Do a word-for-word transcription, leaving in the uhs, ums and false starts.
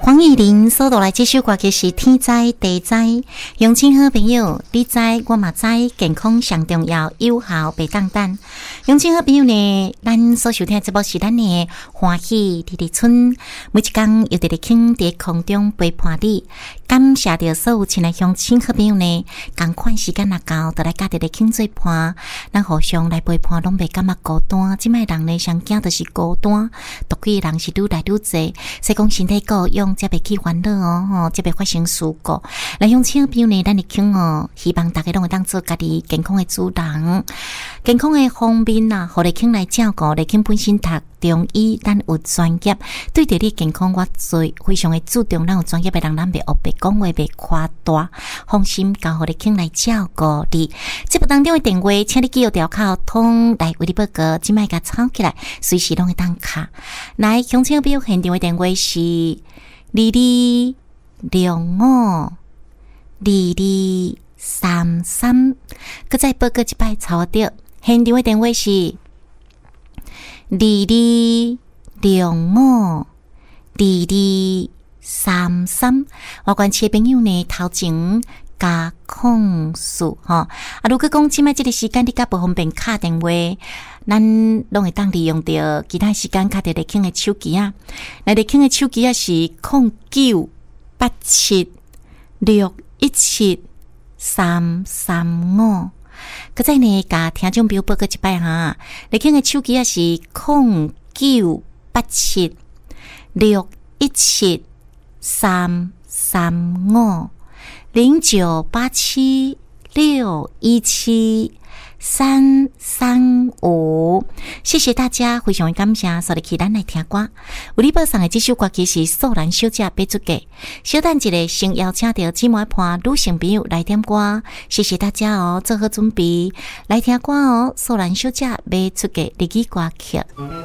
黄义玲所带来这首歌曲是天知地知，乡亲好朋友，你知我嘛知，健康上重要，有效袂当等。乡亲好朋友呢，咱所收听的节目是咱的欢喜甜甜村，每一天又伫咧轻伫空中陪伴你。感谢着所有亲爱乡亲好朋友呢，同款时间若到，就来家己咧轻做伴，咱互相来陪伴，拢袂感觉孤单。即摆人呢，上惊就是孤单，独居人是愈来愈侪，所以讲身体够用，才袂去烦恼哦，吼，才袂发生事故。来乡亲好朋友呢，咱的轻哦，希望大家拢会当做家己健康的主人，健康的方面啊，互你轻来照顾，你轻本身读中医，咱有专业，对着你健康我最非常的注重，咱有专业的人，咱袂学白讲话，袂夸大，放心交互你轻来照顾你。节目当中的电话，请你记好条口通来为你报告，即摆甲抄起来，随时拢会当卡。来，乡亲朋友现场的电话是二二六五二二三三，搁再报告一摆抄着，现场的电话是二二六五二二三三，我关切朋友呢，头前加控诉吼啊！如果讲即摆即个时间你较不方便打电话，咱拢会当利用着其他时间打着立轻的手机啊。那立轻的手机啊是零九八七六一七三三五。搁再呢，甲听众朋友报告一摆哈，立轻的手机啊是零九八七六一七三三五零九八七六一七三三五。谢谢大家，非常感谢，所以去咱来听歌。有你报上的这首歌曲是素兰小姐要出价，小等一个先邀请到姊妹伴女性朋友来点歌，谢谢大家哦，做好准备来听歌哦。素兰小姐要出价日语歌曲。